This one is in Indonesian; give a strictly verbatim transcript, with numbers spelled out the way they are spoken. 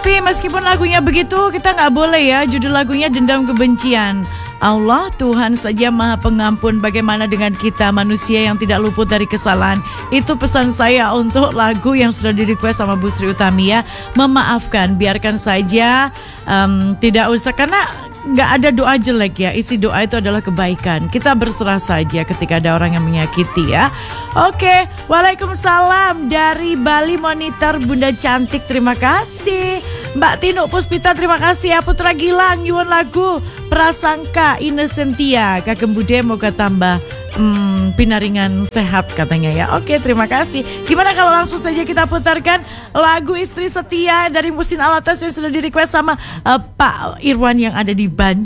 Tapi meskipun lagunya begitu, kita nggak boleh ya. Judul lagunya Dendam Kebencian. Allah Tuhan saja Maha Pengampun. Bagaimana dengan kita manusia yang tidak luput dari kesalahan? Itu pesan saya untuk lagu yang sudah di request sama Bu Sri Utami ya. Memaafkan, biarkan saja, um, tidak usah, karena nggak ada doa jelek ya. Isi doa itu adalah kebaikan. Kita berserah saja ketika ada orang yang menyakiti ya. Oke, waalaikumsalam dari Bali Monitor Bunda Cantik, terima kasih. Mbak Tino Puspita, terima kasih ya. Putra Gilang nyuwun lagu Prasangka Innocentia. Kagem Bude moga tambah hmm, pinaringan sehat katanya ya. Oke, terima kasih. Gimana kalau langsung saja kita putarkan lagu Istri Setia dari Musin Alatas yang sudah di request sama uh, Pak Irwan yang ada di Bandung.